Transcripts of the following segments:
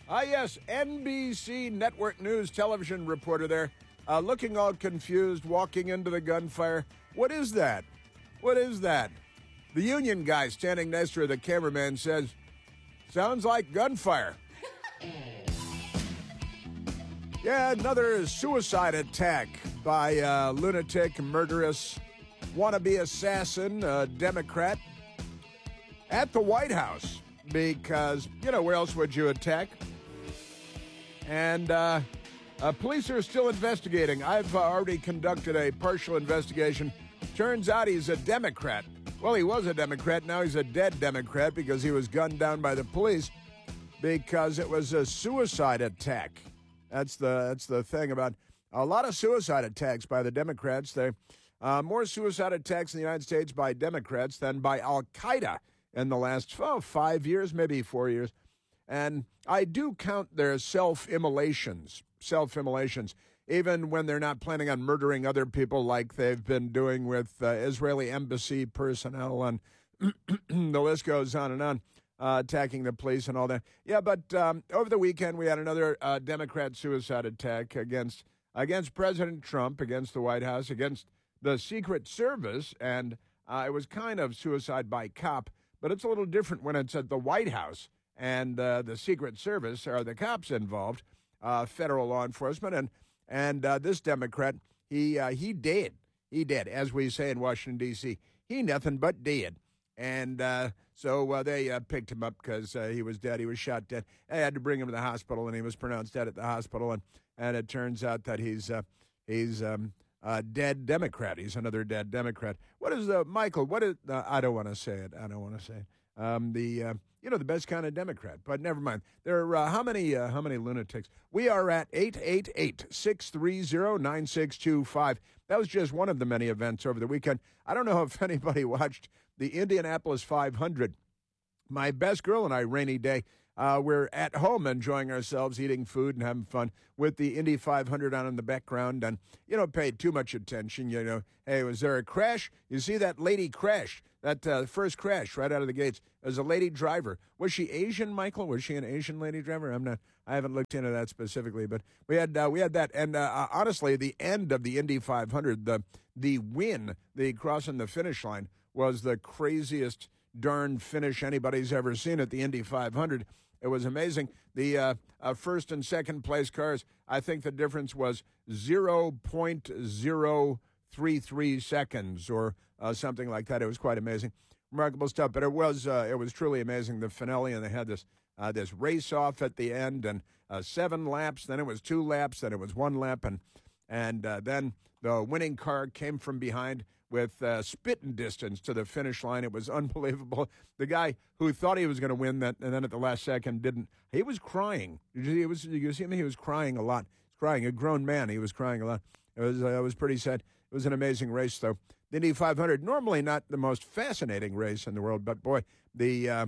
Yes, NBC Network News television reporter there, looking all confused, walking into the gunfire. What is that? What is that? The union guy standing next to her, the cameraman, says, sounds like gunfire. Yeah, another suicide attack by a lunatic, murderous, wannabe assassin, Democrat, at the White House. Because, where else would you attack? And police are still investigating. I've already conducted a partial investigation. Turns out he's a Democrat. Well, he was a Democrat. Now he's a dead Democrat because he was gunned down by the police because it was a suicide attack. That's the thing about a lot of suicide attacks by the Democrats. There more suicide attacks in the United States by Democrats than by Al-Qaeda in the last 5 years, maybe 4 years. And I do count their self-immolations, even when they're not planning on murdering other people like they've been doing with Israeli embassy personnel, and the list goes on and on, attacking the police and all that. Yeah, but over the weekend we had another Democrat suicide attack against President Trump, against the White House, against the Secret Service, and it was kind of suicide by cop, but it's a little different when it's at the White House. And the Secret Service are the cops involved, federal law enforcement, and this Democrat, he did, as we say in Washington D.C. He nothing but did, and so they picked him up because he was dead. He was shot dead. They had to bring him to the hospital, and he was pronounced dead at the hospital. And it turns out that he's a dead Democrat. He's another dead Democrat. What is Michael? What is? I don't want to say it. The best kind of Democrat, but never mind. There are how many lunatics? We are at 888-630-9625. That was just one of the many events over the weekend. I don't know if anybody watched the Indianapolis 500. My best girl and I, rainy day, we're at home enjoying ourselves, eating food and having fun with the Indy 500 on in the background, and paid too much attention. Hey, was there a crash? You see that lady crash? That first crash right out of the gates. There's a lady driver. Was she Asian, Michael? Was she an Asian lady driver? I haven't looked into that specifically, but we had that. And honestly, the end of the Indy 500, the win, the crossing the finish line, was the craziest darn finish anybody's ever seen at the Indy 500. It was amazing. The first and second place cars, I think the difference was 0.033 seconds or something like that. It was quite amazing. Remarkable stuff, but it was truly amazing, the finale, and they had this race off at the end, and 7 laps, then it was 2 laps, then it was 1 lap, and then the winning car came from behind with spitting distance to the finish line. It was unbelievable. The guy who thought he was going to win that, and then at the last second didn't. He was crying. You see him? He was crying a lot. He was crying. A grown man. He was crying a lot. It was pretty sad. It was an amazing race, though. The Indy 500, normally not the most fascinating race in the world, but boy, the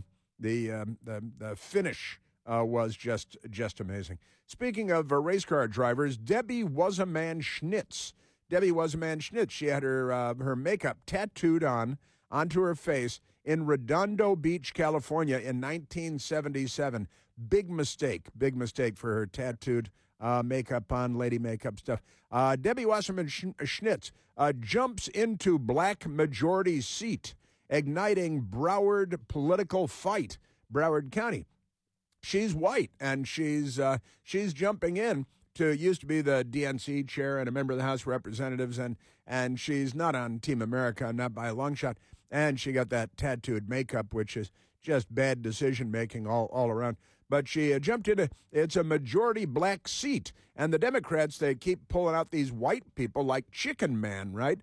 finish was just amazing. Speaking of race car drivers, Debbie Wasserman Schnitz. She had her makeup tattooed onto her face in Redondo Beach, California in 1977. Big mistake for her tattooed makeup on, lady makeup stuff. Debbie Wasserman Schnitz jumps into black majority seat, igniting Broward political fight, Broward County. She's white, and she's jumping in to used to be the DNC chair and a member of the House of Representatives, and she's not on Team America, not by a long shot, and she got that tattooed makeup, which is just bad decision-making all around. But she jumped into, it's a majority black seat, and the Democrats, they keep pulling out these white people like Chicken Man, right?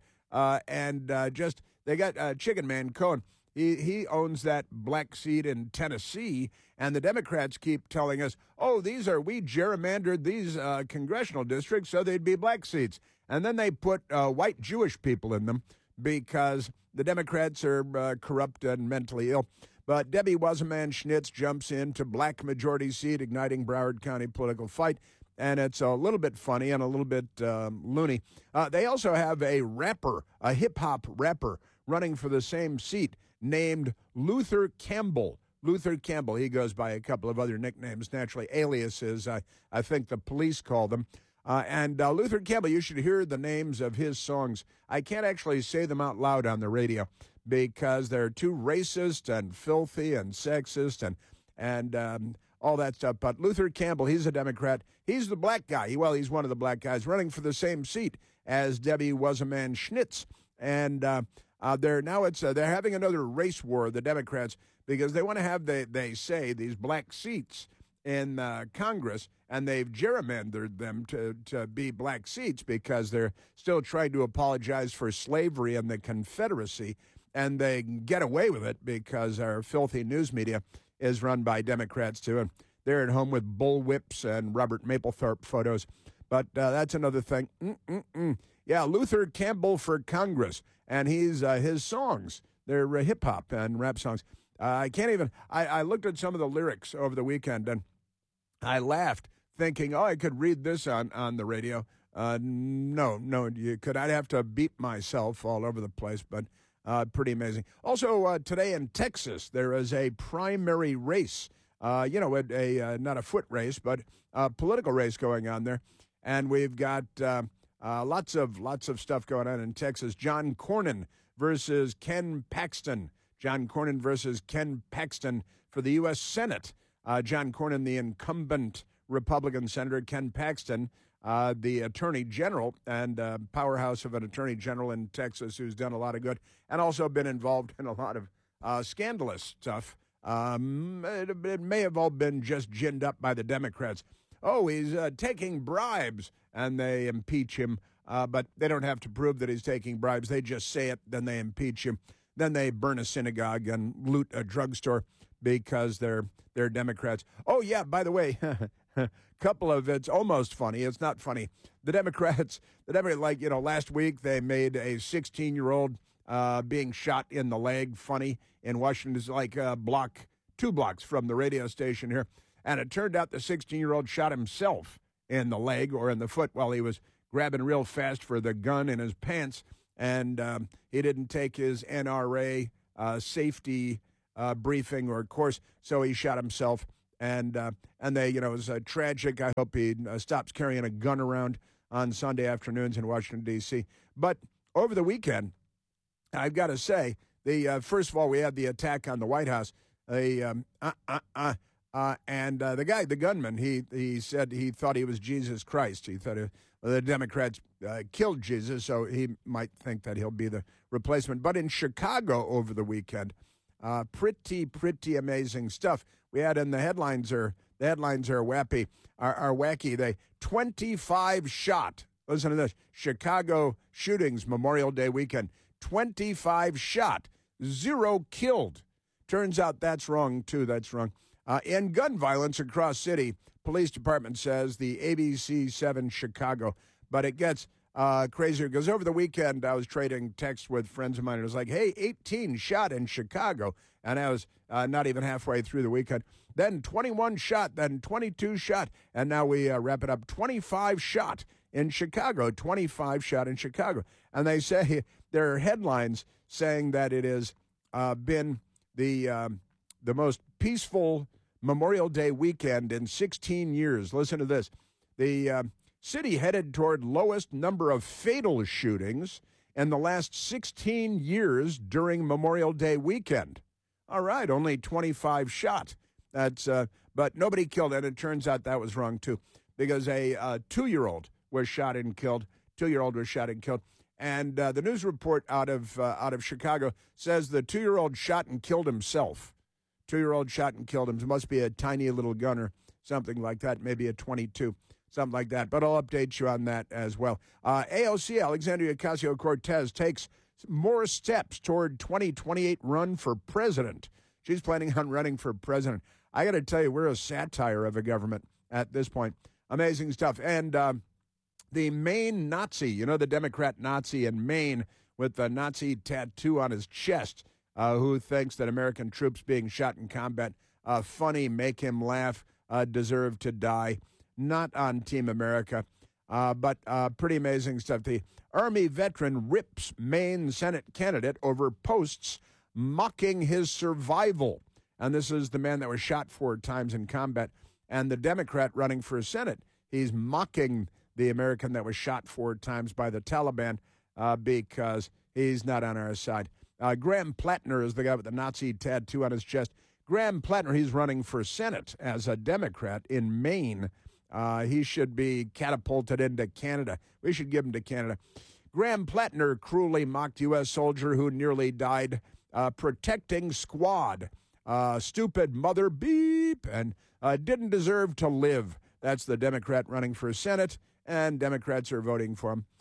They got Chicken Man Cohen. He owns that black seat in Tennessee, and the Democrats keep telling us, we gerrymandered these congressional districts so they'd be black seats. And then they put white Jewish people in them because the Democrats are corrupt and mentally ill. But Debbie Wasserman Schnitz jumps into black majority seat, igniting Broward County political fight. And it's a little bit funny and a little bit loony. They also have a hip-hop rapper, running for the same seat named Luther Campbell. Luther Campbell. He goes by a couple of other nicknames, naturally aliases, I think the police call them. And Luther Campbell, you should hear the names of his songs. I can't actually say them out loud on the radio because they're too racist and filthy and sexist and all that stuff. But Luther Campbell, he's a Democrat. He's the black guy. Well, he's one of the black guys running for the same seat as Debbie Wasserman Schnitz. And they're having another race war, the Democrats, because they want to have, they say, these black seats in Congress, and they've gerrymandered them to be black seats because they're still trying to apologize for slavery and the Confederacy, and they can get away with it because our filthy news media is run by Democrats, too, and they're at home with bullwhips and Robert Mapplethorpe photos. But that's another thing. Yeah, Luther Campbell for Congress, and his songs, they're hip-hop and rap songs. I looked at some of the lyrics over the weekend, and I laughed, thinking, I could read this on the radio. No, you could. I'd have to beat myself all over the place, but pretty amazing. Also, today in Texas, there is a primary race, not a foot race, but a political race going on there. And we've got lots of stuff going on in Texas. John Cornyn versus Ken Paxton. John Cornyn versus Ken Paxton for the U.S. Senate. John Cornyn, the incumbent Republican senator, Ken Paxton, the attorney general and powerhouse of an attorney general in Texas who's done a lot of good and also been involved in a lot of scandalous stuff. It may have all been just ginned up by the Democrats. Oh, he's taking bribes, and they impeach him. But they don't have to prove that he's taking bribes. They just say it, then they impeach him. Then they burn a synagogue and loot a drugstore because they're Democrats. Oh, yeah, by the way, couple of it's almost funny. It's not funny. The Democrats, last week they made a 16-year-old being shot in the leg funny in Washington. It's like 2 blocks from the radio station here. And it turned out the 16-year-old shot himself in the leg or in the foot while he was grabbing real fast for the gun in his pants. And he didn't take his NRA safety briefing or course, so he shot himself. And they, it was tragic. I hope he stops carrying a gun around on Sunday afternoons in Washington, D.C. But over the weekend, I've got to say, first of all, we had the attack on the White House. And the guy, the gunman, he said he thought he was Jesus Christ. He thought the Democrats killed Jesus, so he might think that he'll be the replacement. But in Chicago over the weekend, pretty amazing stuff. We had in the headlines are wacky. Are wacky. They 25 shot. Listen to this: Chicago shootings Memorial Day weekend. 25 shot, 0 killed. Turns out that's wrong too. That's wrong. In gun violence across city, police department says the ABC7 Chicago. But it gets crazier because over the weekend I was trading texts with friends of mine. It was like, hey, 18 shot in Chicago. And I was not even halfway through the weekend. Then 21 shot, then 22 shot. And now we wrap it up. 25 shot in Chicago. 25 shot in Chicago. And they say there are headlines saying that it has been the most peaceful Memorial Day weekend in 16 years. Listen to this. The city headed toward lowest number of fatal shootings in the last 16 years during Memorial Day weekend. All right, only 25 shot. That's but nobody killed, and it turns out that was wrong too, because a 2-year-old was shot and killed. 2-year-old was shot and killed, and the news report out of Chicago says the 2-year-old shot and killed himself. 2-year-old shot and killed him. It must be a tiny little gun or something like that, maybe a 22, something like that. But I'll update you on that as well. AOC, Alexandria Ocasio-Cortez, takes more steps toward 2028 run for president. She's planning on running for president. I got to tell you, we're a satire of a government at this point. Amazing stuff. And the Maine Nazi, the Democrat Nazi in Maine with the Nazi tattoo on his chest, who thinks that American troops being shot in combat, funny, make him laugh, deserve to die. Not on Team America, but pretty amazing stuff. The Army veteran rips Maine Senate candidate over posts mocking his survival. And this is the man that was shot 4 times in combat, and the Democrat running for Senate. He's mocking the American that was shot 4 times by the Taliban because he's not on our side. Graham Plattner is the guy with the Nazi tattoo on his chest. Graham Plattner, he's running for Senate as a Democrat in Maine. He should be catapulted into Canada. We should give him to Canada. Graham Plattner cruelly mocked U.S. soldier who nearly died protecting squad. Stupid mother beep, and didn't deserve to live. That's the Democrat running for Senate, and Democrats are voting for him.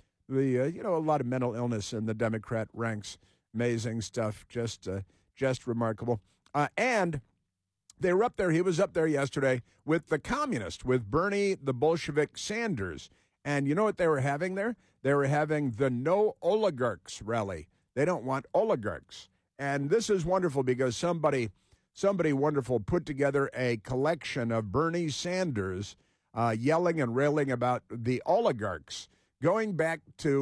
A lot of mental illness in the Democrat ranks. Amazing stuff, just remarkable. And they were up there. He was up there yesterday with the communist, with Bernie the Bolshevik Sanders. And you know what they were having there? They were having the No Oligarchs rally. They don't want oligarchs. And this is wonderful because somebody wonderful put together a collection of Bernie Sanders yelling and railing about the oligarchs going back to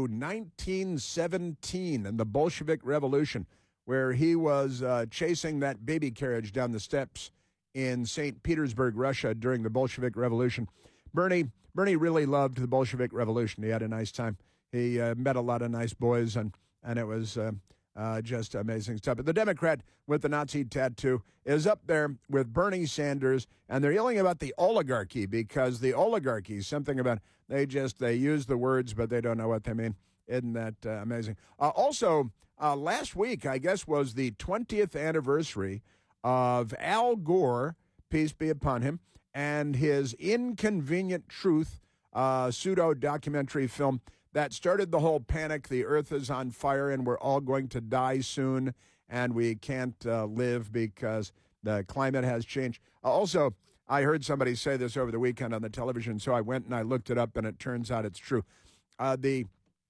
1917 and the Bolshevik Revolution, where he was chasing that baby carriage down the steps in St. Petersburg, Russia during the Bolshevik Revolution. Bernie really loved the Bolshevik Revolution. He had a nice time. He met a lot of nice boys, and it was just amazing stuff. But the Democrat with the Nazi tattoo is up there with Bernie Sanders, and they're yelling about the oligarchy because the oligarchy is something about they use the words, but they don't know what they mean. Isn't that amazing? Also, last week, I guess, was the 20th anniversary of Al Gore, peace be upon him, and his Inconvenient Truth pseudo-documentary film that started the whole panic. The earth is on fire and we're all going to die soon and we can't live because the climate has changed. Also, I heard somebody say this over the weekend on the television, so I went and I looked it up, and it turns out it's true. The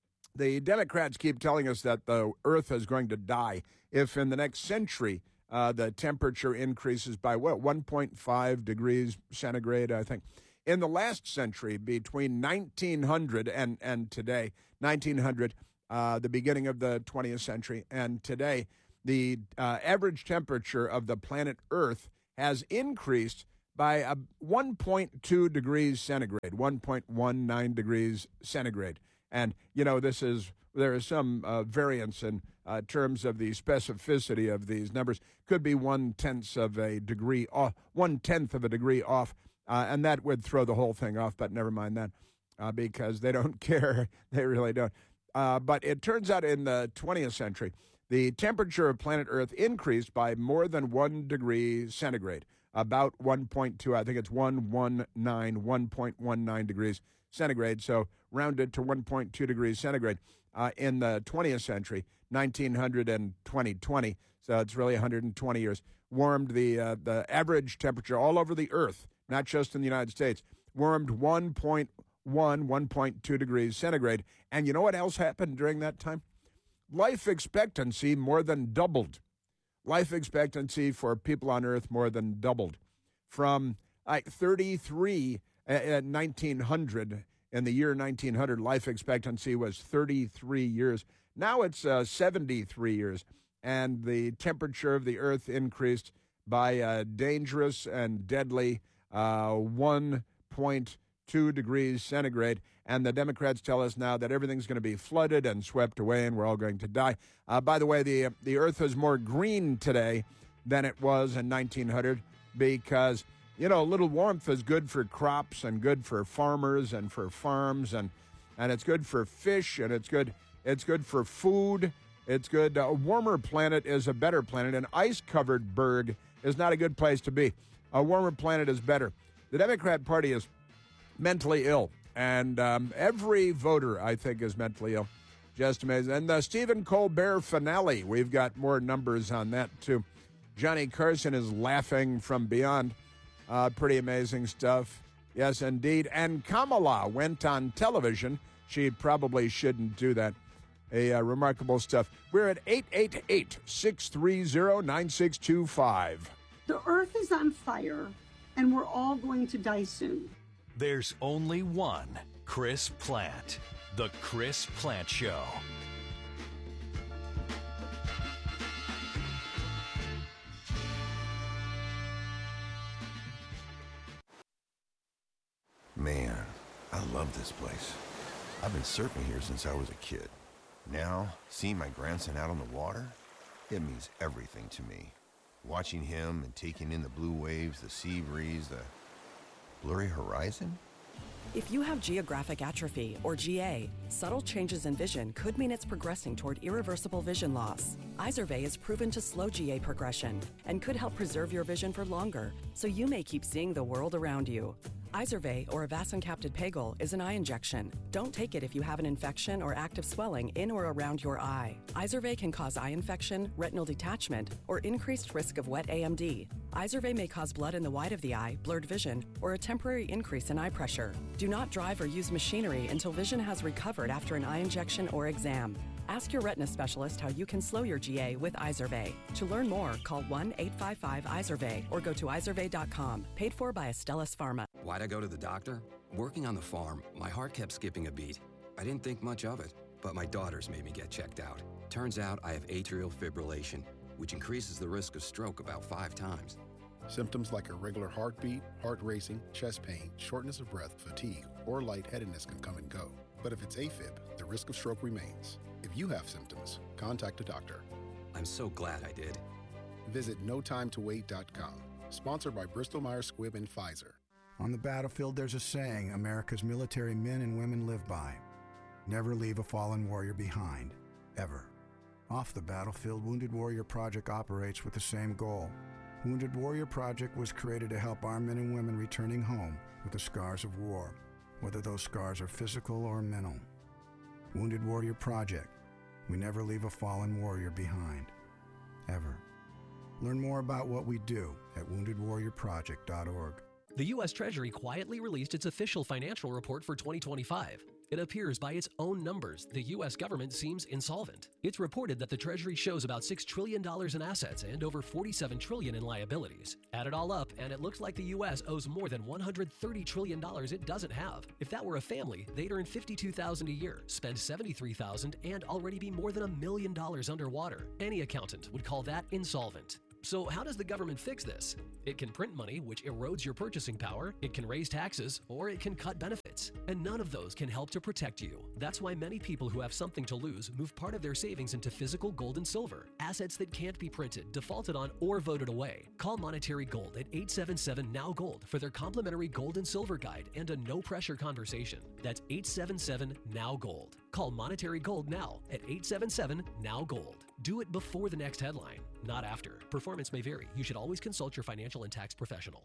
Democrats keep telling us that the earth is going to die if in the next century the temperature increases by, 1.5 degrees centigrade, I think. In the last century, between 1900 and today, 1900, the beginning of the 20th century, and today, the average temperature of the planet Earth has increased by 1.2 degrees centigrade, 1.19 degrees centigrade. And, there is some variance in terms of the specificity of these numbers. Could be 1/10 of a degree off, 1/10 of a degree off. And that would throw the whole thing off, but never mind that because they don't care. They really don't. But it turns out in the 20th century, the temperature of planet Earth increased by more than 1 degree centigrade, about 1.2. I think it's 1.19 degrees centigrade. So rounded to 1.2 degrees centigrade in the 20th century, 1900 and 2020. So it's really 120 years. Warmed the average temperature all over the Earth, not just in the United States, warmed 1.2 degrees centigrade. And you know what else happened during that time? Life expectancy more than doubled. Life expectancy for people on Earth more than doubled. From 33 at 1900, in the year 1900, life expectancy was 33 years. Now it's 73 years. And the temperature of the Earth increased by a dangerous and deadly 1.2 degrees centigrade. And the Democrats tell us now that everything's going to be flooded and swept away and we're all going to die. By the way, the Earth is more green today than it was in 1900 because, a little warmth is good for crops and good for farmers and for farms and it's good for fish and it's good for food. It's good. A warmer planet is a better planet. An ice-covered berg is not a good place to be. A warmer planet is better. The Democrat Party is mentally ill, and every voter, I think, is mentally ill. Just amazing. And the Stephen Colbert finale, we've got more numbers on that, too. Johnny Carson is laughing from beyond. Pretty amazing stuff. Yes, indeed. And Kamala went on television. She probably shouldn't do that. Remarkable stuff. We're at 888-630-9625. The earth is on fire, and we're all going to die soon. There's only one Chris Plante. The Chris Plante Show. I love this place. I've been surfing here since I was a kid. Now, seeing my grandson out on the water, it means everything to me. Watching him and taking in the blue waves, the sea breeze, the blurry horizon. If you have geographic atrophy, or GA, subtle changes in vision could mean it's progressing toward irreversible vision loss. Izervay is proven to slow GA progression and could help preserve your vision for longer, so you may keep seeing the world around you. Izervay, or avacincaptad pegol, is an eye injection. Don't take it if you have an infection or active swelling in or around your eye. Izervay can cause eye infection, retinal detachment, or increased risk of wet AMD. Izervay may cause blood in the white of the eye, blurred vision, or a temporary increase in eye pressure. Do not drive or use machinery until vision has recovered after an eye injection or exam. Ask your retina specialist how you can slow your GA with Izervay. To learn more, call 1-855-IZERVAY or go to izervay.com. Paid for by Astellas Pharma. Why'd I go to the doctor? Working on the farm, my heart kept skipping a beat. I didn't think much of it, but my daughters made me get checked out. Turns out I have atrial fibrillation, which increases the risk of stroke about 5 times. Symptoms like irregular heartbeat, heart racing, chest pain, shortness of breath, fatigue, or lightheadedness can come and go. But if it's AFib, the risk of stroke remains. If you have symptoms, contact a doctor. I'm so glad I did. Visit notimetowait.com. Sponsored by Bristol-Myers Squibb and Pfizer. On the battlefield, there's a saying America's military men and women live by. Never leave a fallen warrior behind, ever. Off the battlefield, Wounded Warrior Project operates with the same goal. Wounded Warrior Project was created to help our men and women returning home with the scars of war, whether those scars are physical or mental. Wounded Warrior Project. We never leave a fallen warrior behind, ever. Learn more about what we do at woundedwarriorproject.org. The U.S. Treasury quietly released its official financial report for 2025. It appears by its own numbers, the U.S. government seems insolvent. It's reported that the Treasury shows about $6 trillion in assets and over $47 trillion in liabilities. Add it all up, and it looks like the U.S. owes more than $130 trillion it doesn't have. If that were a family, they'd earn $52,000 a year, spend $73,000, and already be more than $1 million underwater. Any accountant would call that insolvent. So how does the government fix this? It can print money, which erodes your purchasing power, it can raise taxes, or it can cut benefits. And none of those can help to protect you. That's why many people who have something to lose move part of their savings into physical gold and silver, assets that can't be printed, defaulted on, or voted away. Call Monetary Gold at 877-NOW-GOLD for their complimentary gold and silver guide and a no-pressure conversation. That's 877-NOW-GOLD. Call Monetary Gold now at 877-NOW-GOLD. Do it before the next headline, not after. Performance may vary. You should always consult your financial and tax professional.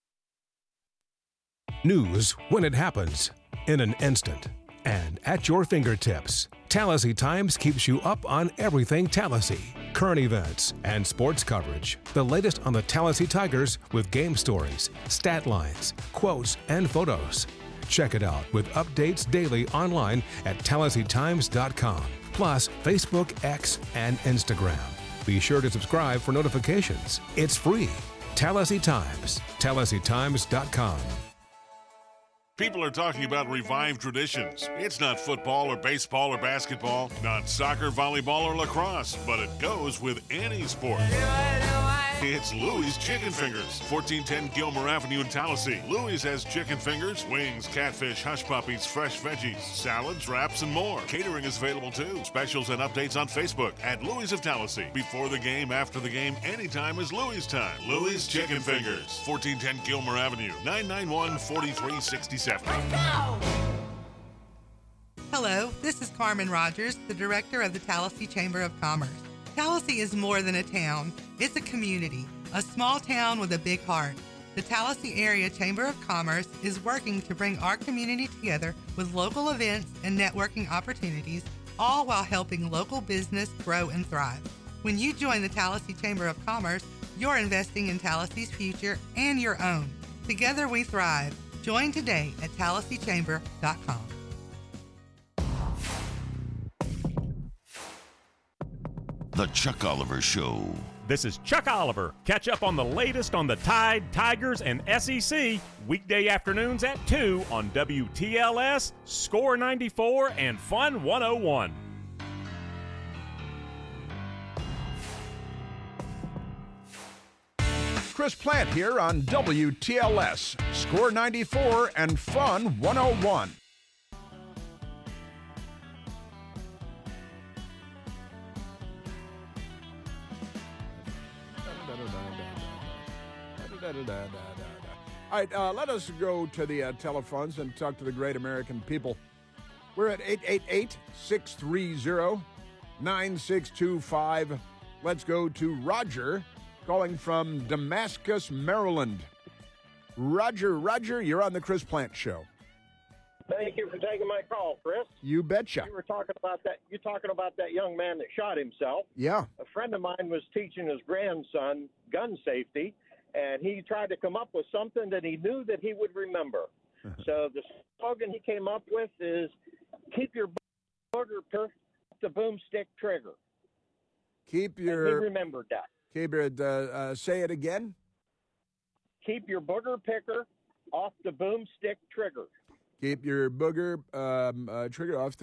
News when it happens, in an instant, and at your fingertips. Tallahassee Times keeps you up on everything Tallahassee. Current events and sports coverage. The latest on the Tallahassee Tigers with game stories, stat lines, quotes, and photos. Check it out with updates daily online at TallahasseeTimes.com. Plus Facebook, X, and Instagram. Be sure to subscribe for notifications. It's free. Tallahassee Times. TallahasseeTimes.com. People are talking about revived traditions. It's not football or baseball or basketball, not soccer, volleyball, or lacrosse, but it goes with any sport. It's Louie's Chicken Fingers, 1410 Gilmer Avenue in Tallahassee. Louie's has chicken fingers, wings, catfish, hush puppies, fresh veggies, salads, wraps, and more. Catering is available too. Specials and updates on Facebook at Louie's of Tallahassee. Before the game, after the game, anytime is Louie's time. Louie's Chicken Fingers, 1410 Gilmer Avenue, 991-4367. Hello, this is Carmen Rogers, the director of the Tallahassee Chamber of Commerce. Tallahassee is more than a town. It's a community, a small town with a big heart. The Tallahassee Area Chamber of Commerce is working to bring our community together with local events and networking opportunities, all while helping local business grow and thrive. When you join the Tallahassee Chamber of Commerce, you're investing in Tallahassee's future and your own. Together we thrive. Join today at TallahasseeChamber.com. The Chuck Oliver Show. This is Chuck Oliver. Catch up on the latest on the Tide, Tigers, and SEC weekday afternoons at 2 on WTLS, Score 94, and Fun 101. Chris Plant here on WTLS, Score 94, and Fun 101. All right, let us go to the telephones and talk to the great American people. We're at 888-630-9625. Let's go to Roger, calling from Damascus, Maryland. Roger, you're on the Chris Plant Show. Thank you for taking my call, Chris. You betcha. You were talking about that. You're talking about that young man that shot himself. Yeah. A friend of mine was teaching his grandson gun safety, and he tried to come up with something that he knew that he would remember. So the slogan he came up with is, "Keep your booger off the boomstick trigger." Keep your. And he remembered that. Keep your. Say it again. Keep your booger picker off the boomstick trigger. Keep your booger trigger off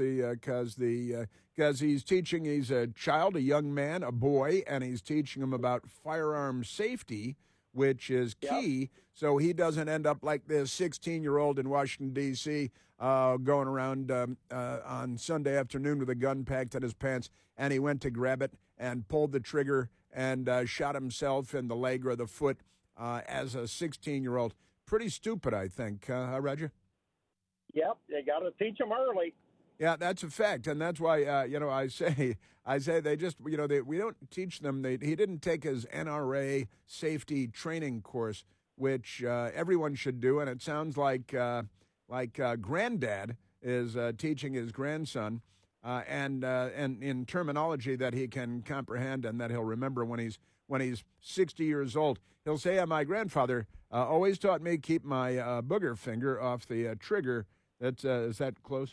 because he's teaching. He's a child, a young man, a boy, and he's teaching him about firearm safety, which is key. Yep. So he doesn't end up like this 16-year-old in Washington D.C. Going around on Sunday afternoon with a gun packed in his pants, and he went to grab it and pulled the trigger and shot himself in the leg or the foot as a 16-year-old. Pretty stupid, I think, Roger? Yep, you got to teach them early. Yeah, that's a fact, and that's why I say they just we don't teach them. He didn't take his NRA safety training course, which everyone should do, and it sounds like Granddad is teaching his grandson, and in terminology that he can comprehend and that he'll remember when he's 60 years old. He'll say, "My grandfather always taught me keep my booger finger off the trigger." That's is that close?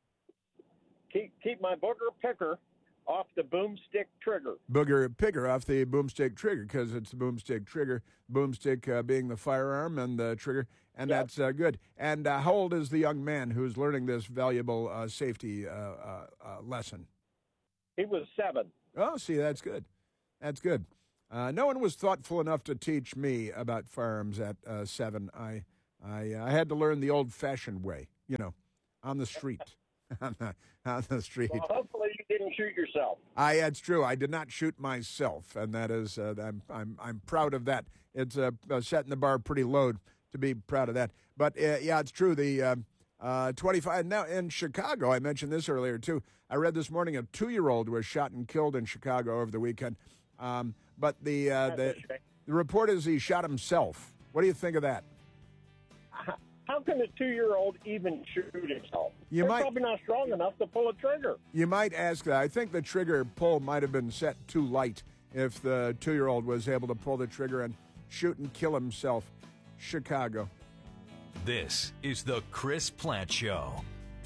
Keep my booger picker off the boomstick trigger. Booger picker off the boomstick trigger, because it's the boomstick trigger. Boomstick being the firearm and the trigger, and yep. That's good. And how old is the young man who's learning this valuable safety lesson? He was 7. Oh, see, that's good. That's good. No one was thoughtful enough to teach me about firearms at 7. I had to learn the old-fashioned way, on the street. on the street. Well, hopefully you didn't shoot yourself. That's true. I did not shoot myself, and that is I'm proud of that. It's setting the bar pretty low to be proud of that. But yeah, it's true. The 25 now in Chicago. I mentioned this earlier too. I read this morning a 2-year-old was shot and killed in Chicago over the weekend. But the report is he shot himself. What do you think of that? How can a 2-year-old even shoot himself? They're probably not strong enough to pull a trigger. You might ask that. I think the trigger pull might have been set too light if the 2-year-old was able to pull the trigger and shoot and kill himself. Chicago. This is the Chris Plant Show.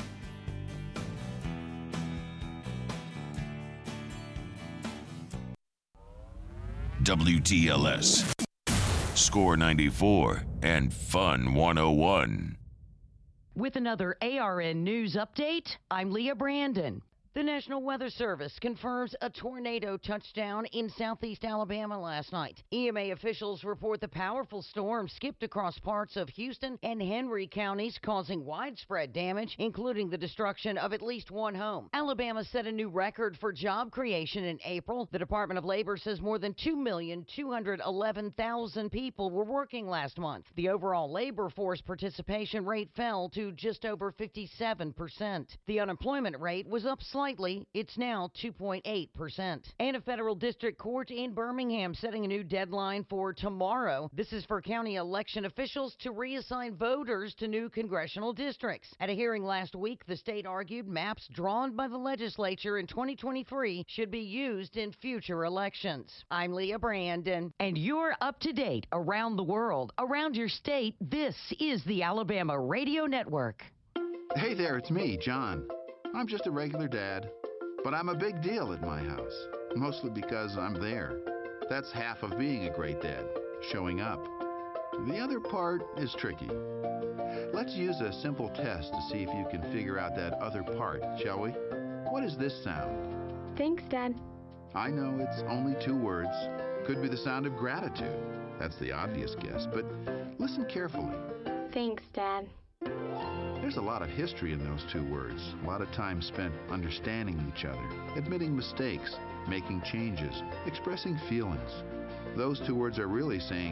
WTLS, Score 94, and Fun 101. With another ARN News update, I'm Leah Brandon. The National Weather Service confirms a tornado touchdown in southeast Alabama last night. EMA officials report the powerful storm skipped across parts of Houston and Henry counties, causing widespread damage, including the destruction of at least one home. Alabama set a new record for job creation in April. The Department of Labor says more than 2,211,000 people were working last month. The overall labor force participation rate fell to just over 57%. The unemployment rate was up slightly. It's now 2.8%. And a federal district court in Birmingham setting a new deadline for tomorrow. This is for county election officials to reassign voters to new congressional districts. At a hearing last week, the state argued maps drawn by the legislature in 2023 should be used in future elections. I'm Leah Brandon, and you're up to date around the world, around your state. This is the Alabama Radio Network. Hey there, it's me, John. I'm just a regular dad, but I'm a big deal at my house, mostly because I'm there. That's half of being a great dad, showing up. The other part is tricky. Let's use a simple test to see if you can figure out that other part, shall we? What is this sound? Thanks, Dad. I know it's only 2 words. Could be the sound of gratitude. That's the obvious guess, but listen carefully. Thanks, Dad. There's a lot of history in those 2 words, a lot of time spent understanding each other, admitting mistakes, making changes, expressing feelings. Those 2 words are really saying,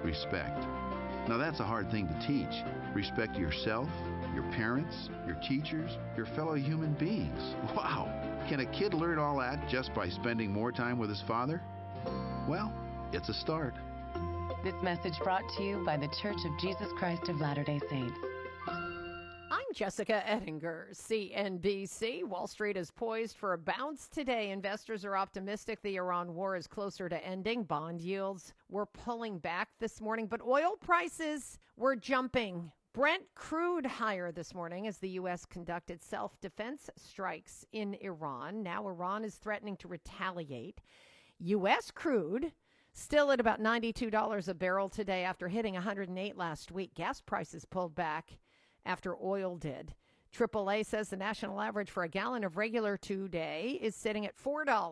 respect. Now that's a hard thing to teach. Respect yourself, your parents, your teachers, your fellow human beings. Wow! Can a kid learn all that just by spending more time with his father? Well, it's a start. This message brought to you by the Church of Jesus Christ of Latter-day Saints. I'm Jessica Ettinger, CNBC. Wall Street is poised for a bounce today. Investors are optimistic the Iran war is closer to ending. Bond yields were pulling back this morning, but oil prices were jumping. Brent crude higher this morning as the U.S. conducted self-defense strikes in Iran. Now Iran is threatening to retaliate. U.S. crude still at about $92 a barrel today after hitting $108 last week. Gas prices pulled back after oil did. AAA says the national average for a gallon of regular today is sitting at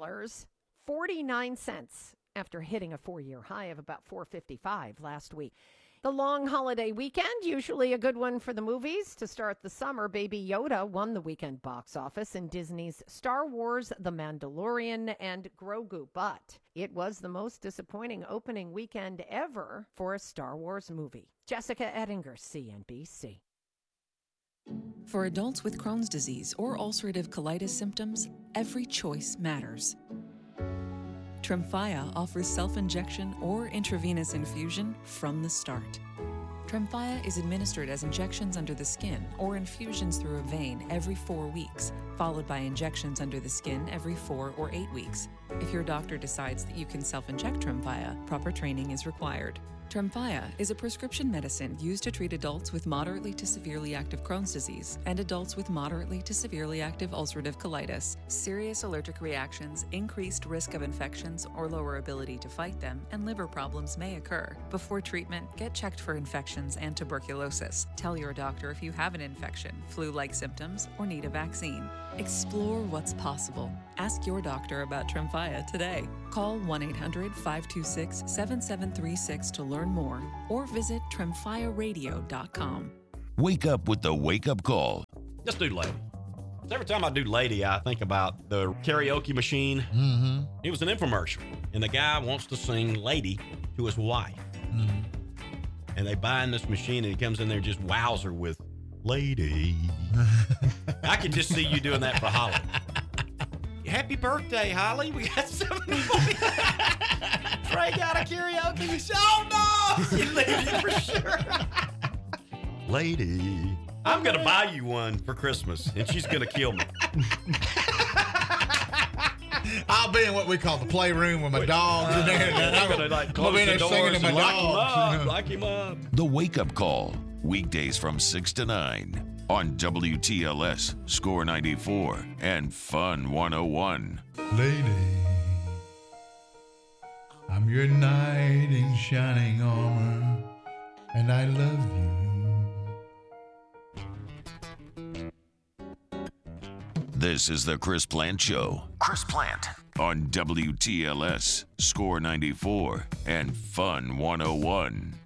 $4.49 after hitting a 4-year high of about $4.55 last week. The long holiday weekend, usually a good one for the movies. To start the summer, Baby Yoda won the weekend box office in Disney's Star Wars, The Mandalorian, and Grogu. But it was the most disappointing opening weekend ever for a Star Wars movie. Jessica Ettinger, CNBC. For adults with Crohn's disease or ulcerative colitis symptoms, every choice matters. Tremfya offers self-injection or intravenous infusion from the start. Tremfya is administered as injections under the skin or infusions through a vein every 4 weeks, followed by injections under the skin every 4 or 8 weeks. If your doctor decides that you can self-inject Tremfya, proper training is required. Tremfya is a prescription medicine used to treat adults with moderately to severely active Crohn's disease and adults with moderately to severely active ulcerative colitis. Serious allergic reactions, increased risk of infections or lower ability to fight them, and liver problems may occur. Before treatment, get checked for infections and tuberculosis. Tell your doctor if you have an infection, flu-like symptoms, or need a vaccine. Explore what's possible. Ask your doctor about Tremfya today. Call 1-800-526-7736 to learn more or visit tremfyaradio.com. Wake up with the wake-up call. Just do Lady. Every time I do Lady, I think about the karaoke machine. Mm-hmm. It was an infomercial, and the guy wants to sing Lady to his wife. Mm-hmm. And they buy in this machine, and he comes in there and just wows her with Lady. I could just see you doing that for Holly. Happy birthday, Holly. We got something for you. Trey got a karaoke machine. Oh, no. You leave you for sure. Lady. I'm going to buy you one for Christmas, and she's going to kill me. I'll be in what we call the playroom with my dogs in there. I'm going to like close the doors and lock him up. The Wake Up Call, weekdays from 6 to 9 on WTLS, Score 94, and Fun 101. Lady, I'm your knight in shining armor, and I love you. This is the Chris Plant Show. Chris Plant. On WTLS, Score 94, and Fun 101.